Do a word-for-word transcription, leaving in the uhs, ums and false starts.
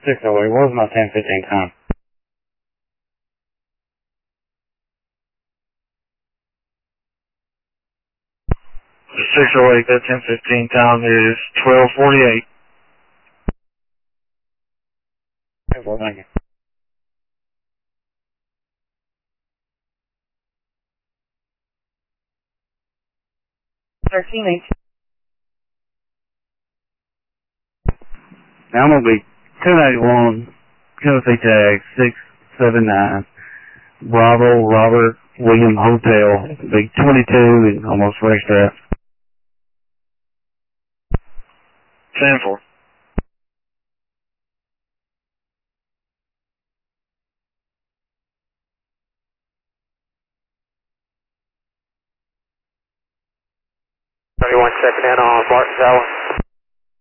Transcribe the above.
six oh eight, what was my ten fifteen time? The six oh eight, that ten fifteen time is twelve forty-eight. Okay, well, thank you. thirteen H. Now I'm going to be ten eighty-one, Tennessee tag, six seven nine, Bravo, Robert, William Hotel, be twenty-two and almost racetrack. ten four.